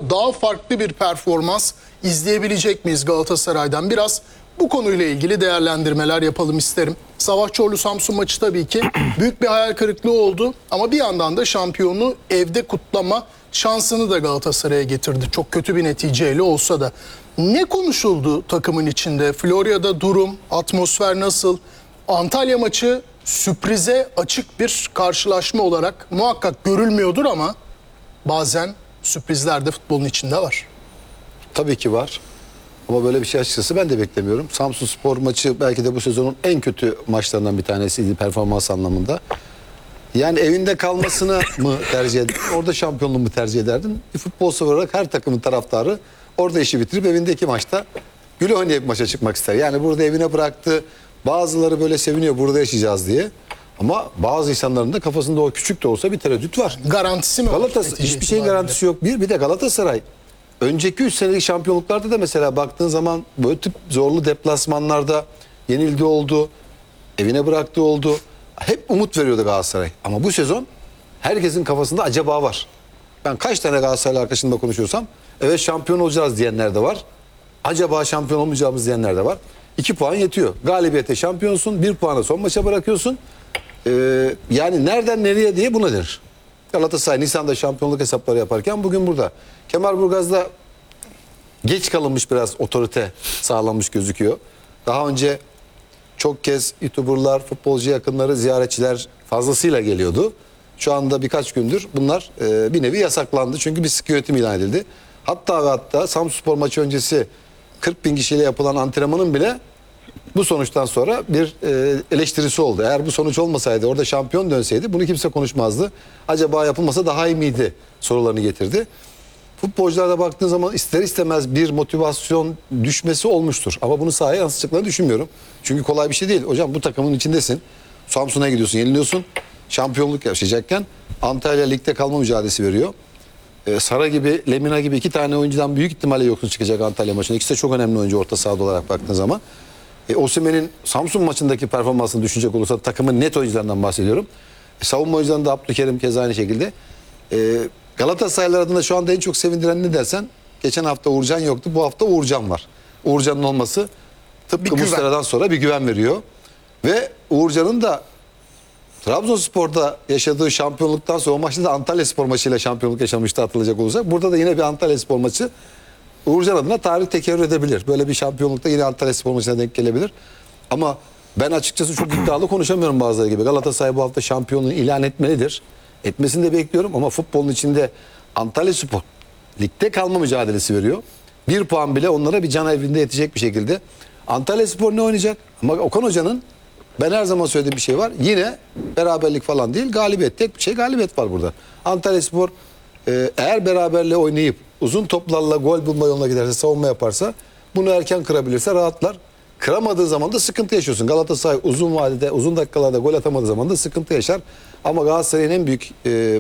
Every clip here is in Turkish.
daha farklı bir performans izleyebilecek miyiz Galatasaray'dan? Biraz bu konuyla ilgili değerlendirmeler yapalım isterim. Savaş Çorlu-Samsun maçı tabii ki büyük bir hayal kırıklığı oldu. Ama bir yandan da şampiyonluğu evde kutlama şansını da Galatasaray'a getirdi. Çok kötü bir neticeyle olsa da. Ne konuşuldu takımın içinde? Florya'da durum, atmosfer nasıl? Antalya maçı sürprize açık bir karşılaşma olarak muhakkak görülmüyordur ama bazen sürprizler de futbolun içinde var. Tabii ki var. Ama böyle bir şey açıkçası ben de beklemiyorum. Samsunspor maçı belki de bu sezonun en kötü maçlarından bir tanesiydi performans anlamında. Yani evinde kalmasını mı tercih ederdin, orada şampiyonluğu mu tercih ederdin? Bir futbol sever olarak her takımın taraftarı orada işi bitirip evindeki maçta güle oynayıp maça çıkmak ister. Yani burada evine bıraktı. Bazıları böyle seviniyor burada yaşayacağız diye. Ama bazı insanların da kafasında o küçük de olsa bir tereddüt var. Garantisi mi var? Galatasaray hiçbir şeyin garantisi yok. Bir de Galatasaray önceki 3 senelik şampiyonluklarda da mesela baktığın zaman böyle tip zorlu deplasmanlarda yenildi oldu. Evine bıraktığı oldu. Hep umut veriyordu Galatasaray. Ama bu sezon herkesin kafasında acaba var. Ben kaç tane Galatasaraylı arkadaşımla konuşuyorsam evet şampiyon olacağız diyenler de var. Acaba şampiyon olmayacağımız diyenler de var. 2 puan yetiyor. Galibiyete şampiyonsun. 1 puanı son maça bırakıyorsun. Yani nereden nereye diye buna denir. Galatasaray Nisan'da şampiyonluk hesapları yaparken bugün burada. Kemerburgaz'da geç kalınmış biraz otorite sağlanmış gözüküyor. Daha önce çok kez YouTuber'lar, futbolcu yakınları, ziyaretçiler fazlasıyla geliyordu. Şu anda birkaç gündür bunlar bir nevi yasaklandı. Çünkü bir sıkı yönetim ilan edildi. Hatta ve hatta Samsunspor maçı öncesi 40 bin kişiyle yapılan antrenmanın bile bu sonuçtan sonra bir eleştirisi oldu. Eğer bu sonuç olmasaydı, orada şampiyon dönseydi bunu kimse konuşmazdı. Acaba yapılmasa daha iyi miydi sorularını getirdi. Futbolcularda baktığın zaman ister istemez bir motivasyon düşmesi olmuştur. Ama bunu sahaya yansıtacaklarını düşünmüyorum. Çünkü kolay bir şey değil. Hocam bu takımın içindesin. Samsun'a gidiyorsun, yeniliyorsun. Şampiyonluk yaşayacakken Antalya ligde kalma mücadelesi veriyor. Sara gibi, Lemina gibi 2 tane oyuncudan büyük ihtimalle yoksun çıkacak Antalya maçında. İkisi de çok önemli oyuncu orta sahada olarak baktığın zaman. Osimhen'in Samsun maçındaki performansını düşünecek olursa takımın net oyuncularından bahsediyorum. Savunma oyuncularında Abdülkerim keza aynı şekilde. Galatasaraylar adına şu anda en çok sevindiren ne dersen, geçen hafta Uğurcan yoktu, bu hafta Uğurcan var. Uğurcan'ın olması tıpkı Muslera'dan sonra bir güven veriyor. Ve Uğurcan'ın da Trabzonspor'da yaşadığı şampiyonluktan sonra o maçta da Antalyaspor maçıyla şampiyonluk yaşamıştı hatırlayacak olursak. Burada da yine bir Antalyaspor maçı Uğurcan adına tarih tekerrür edebilir. Böyle bir şampiyonlukta yine Antalyaspor maçına denk gelebilir. Ama ben açıkçası çok iddialı konuşamıyorum bazıları gibi. Galatasaray bu hafta şampiyonluğu ilan etmelidir. Etmesini de bekliyorum ama futbolun içinde Antalyaspor ligde kalma mücadelesi veriyor. 1 puan bile onlara bir can evinde yetecek bir şekilde. Antalyaspor ne oynayacak? Ama Okan Hoca'nın ben her zaman söylediğim bir şey var. Yine beraberlik falan değil, galibiyet. Tek bir şey galibiyet var burada. Antalyaspor eğer beraberle oynayıp uzun toplarla gol bulma yoluna giderse, savunma yaparsa, bunu erken kırabilirse rahatlar. Kıramadığı zaman da sıkıntı yaşıyorsun. Galatasaray uzun vadede, uzun dakikalarda gol atamadığı zaman da sıkıntı yaşar. Ama Galatasaray'ın en büyük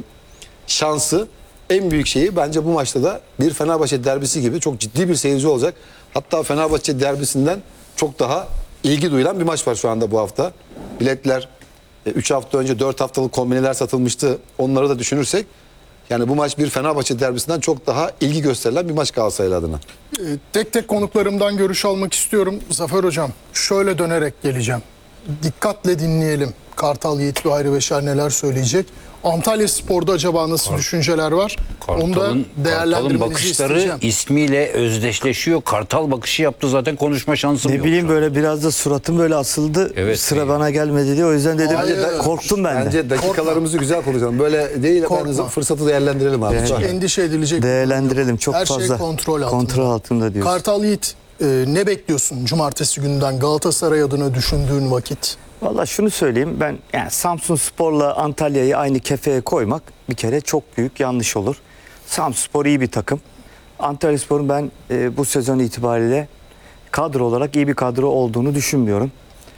şansı, en büyük şeyi bence bu maçta da bir Fenerbahçe derbisi gibi çok ciddi bir seyirci olacak. Hatta Fenerbahçe derbisinden çok daha ilgi duyulan bir maç var şu anda bu hafta. Biletler 3 hafta önce 4 haftalık kombineler satılmıştı. Onları da düşünürsek yani bu maç bir Fenerbahçe derbisinden çok daha ilgi gösterilen bir maç Galatasaray adına. Tek tek konuklarımdan görüş almak istiyorum. Zafer Hocam, şöyle dönerek geleceğim. Dikkatle dinleyelim. Kartal, Yiğit ve Hayri Beşer neler söyleyecek? Antalyaspor'da acaba nasıl düşünceler var? Onu da Kartal'ın değerlendirmenizi bakışları isteyeceğim. ismiyle özdeşleşiyor. Kartal bakışı yaptı, zaten konuşma şansım yok. Ne bileyim, böyle biraz da suratım böyle asıldı. Evet, Sıra değil. bana gelmedi diye, o yüzden dedim Hayır. korktum ben de. Bence dakikalarımızı güzel konuşalım. Böyle değil efendim, Korkma. fırsatı değerlendirelim abi. Hiç Lütfen. endişe edilecek. Değerlendirelim, çok Her fazla şey kontrol altında. kontrol altında diyorsun. Kartal Yiğit, ne bekliyorsun cumartesi gününden Galatasaray adına düşündüğün vakit? Valla şunu söyleyeyim, ben yani Samsunspor'la Antalya'yı aynı kefeye koymak bir kere çok büyük yanlış olur. Samsunspor iyi bir takım. Antalyaspor'un ben bu sezon itibariyle kadro olarak iyi bir kadro olduğunu düşünmüyorum.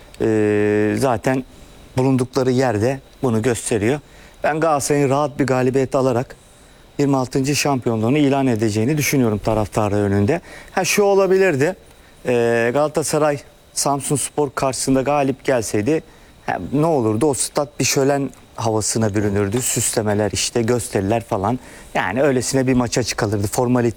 Zaten bulundukları yerde bunu gösteriyor. Ben Galatasaray'ın rahat bir galibiyet alarak 26. şampiyonluğunu ilan edeceğini düşünüyorum taraftarı önünde. Şu olabilirdi. Galatasaray Samsunspor karşısında galip gelseydi ne olurdu? O stat bir şölen havasına bürünürdü. Süslemeler, işte gösteriler falan. Yani öylesine bir maça çıkılırdı. Formalite